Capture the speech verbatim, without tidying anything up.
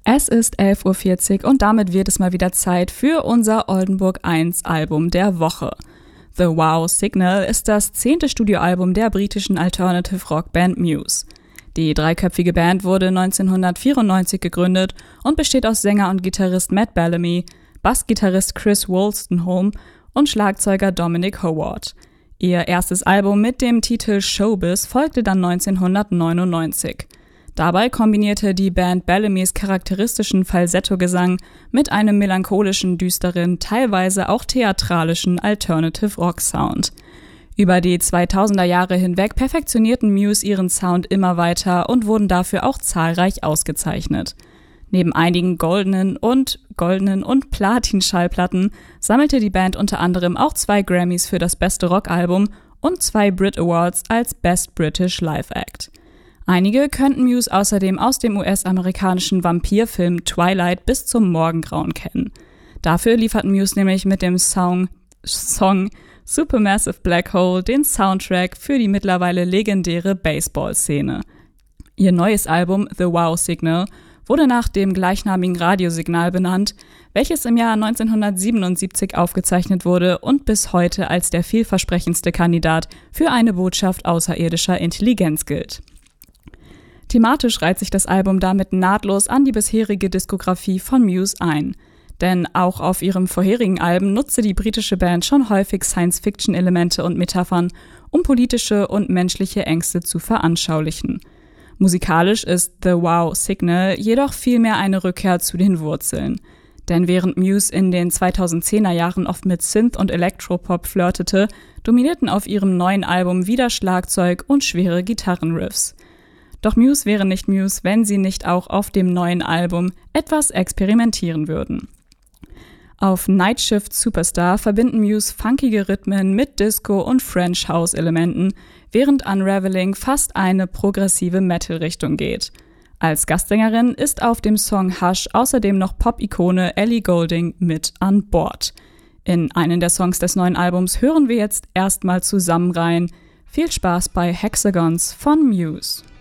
Es ist elf Uhr vierzig und damit wird es mal wieder Zeit für unser Oldenburg eins Album der Woche. The Wow Signal ist das zehnte Studioalbum der britischen Alternative Rock Band Muse. Die dreiköpfige Band wurde neunzehnhundertvierundneunzig gegründet und besteht aus Sänger und Gitarrist Matt Bellamy, Bassgitarrist Chris Wolstenholme und Schlagzeuger Dominic Howard. Ihr erstes Album mit dem Titel Showbiz folgte dann neunzehnhundertneunundneunzig. Dabei kombinierte die Band Bellamys charakteristischen Falsetto-Gesang mit einem melancholischen, düsteren, teilweise auch theatralischen Alternative-Rock-Sound. Über die zweitausender Jahre hinweg perfektionierten Muse ihren Sound immer weiter und wurden dafür auch zahlreich ausgezeichnet. Neben einigen goldenen und goldenen und Platin-Schallplatten sammelte die Band unter anderem auch zwei Grammys für das beste Rockalbum und zwei Brit Awards als Best British Live Act. Einige könnten Muse außerdem aus dem U S-amerikanischen Vampirfilm Twilight bis zum Morgengrauen kennen. Dafür lieferten Muse nämlich mit dem Song, Song Supermassive Black Hole den Soundtrack für die mittlerweile legendäre Baseball-Szene. Ihr neues Album The Wow Signal wurde nach dem gleichnamigen Radiosignal benannt, welches im Jahr neunzehnhundertsiebenundsiebzig aufgezeichnet wurde und bis heute als der vielversprechendste Kandidat für eine Botschaft außerirdischer Intelligenz gilt. Thematisch reiht sich das Album damit nahtlos an die bisherige Diskografie von Muse ein. Denn auch auf ihrem vorherigen Alben nutzte die britische Band schon häufig Science-Fiction-Elemente und Metaphern, um politische und menschliche Ängste zu veranschaulichen. Musikalisch ist The Wow Signal jedoch vielmehr eine Rückkehr zu den Wurzeln. Denn während Muse in den zweitausendzehner Jahren oft mit Synth- und Elektropop flirtete, dominierten auf ihrem neuen Album wieder Schlagzeug und schwere Gitarrenriffs. Doch Muse wäre nicht Muse, wenn sie nicht auch auf dem neuen Album etwas experimentieren würden. Auf Night Shift Superstar verbinden Muse funkige Rhythmen mit Disco- und French House-Elementen, während Unraveling fast eine progressive Metal-Richtung geht. Als Gastsängerin ist auf dem Song Hush außerdem noch Pop-Ikone Ellie Goulding mit an Bord. In einen der Songs des neuen Albums hören wir jetzt erstmal zusammen rein. Viel Spaß bei Hexagons von Muse.